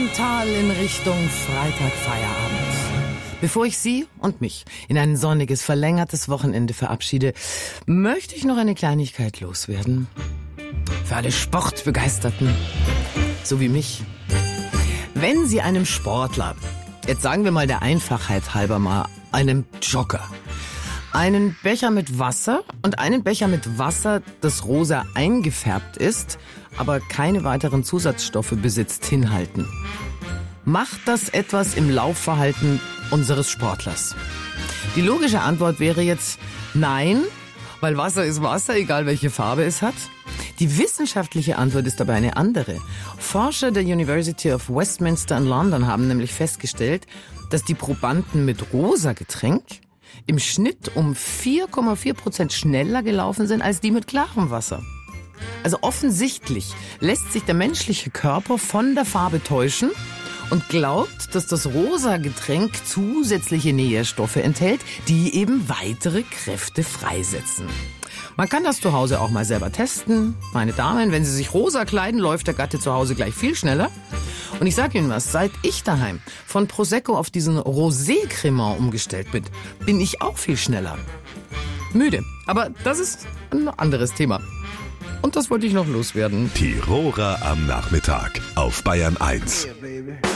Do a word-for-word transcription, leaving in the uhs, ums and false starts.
sentimental in Richtung Freitagfeierabend. Bevor ich Sie und mich in ein sonniges, verlängertes Wochenende verabschiede, möchte ich noch eine Kleinigkeit loswerden. Für alle Sportbegeisterten, so wie mich. Wenn Sie einem Sportler, jetzt sagen wir mal der Einfachheit halber mal, einem Jogger, einen Becher mit Wasser und einen Becher mit Wasser, das rosa eingefärbt ist, aber keine weiteren Zusatzstoffe besitzt, hinhalten. Macht das etwas im Laufverhalten unseres Sportlers? Die logische Antwort wäre jetzt nein, weil Wasser ist Wasser, egal welche Farbe es hat. Die wissenschaftliche Antwort ist dabei eine andere. Forscher der University of Westminster in London haben nämlich festgestellt, dass die Probanden mit rosa Getränk im Schnitt um vier Komma vier Prozent schneller gelaufen sind als die mit klarem Wasser. Also offensichtlich lässt sich der menschliche Körper von der Farbe täuschen und glaubt, dass das rosa Getränk zusätzliche Nährstoffe enthält, die eben weitere Kräfte freisetzen. Man kann das zu Hause auch mal selber testen. Meine Damen, wenn Sie sich rosa kleiden, läuft der Gatte zu Hause gleich viel schneller. Und ich sage Ihnen was, seit ich daheim von Prosecco auf diesen Rosé-Cremant umgestellt bin, bin ich auch viel schneller. Müde, aber das ist ein anderes Thema. Und das wollte ich noch loswerden. Tiroler am Nachmittag auf Bayern eins.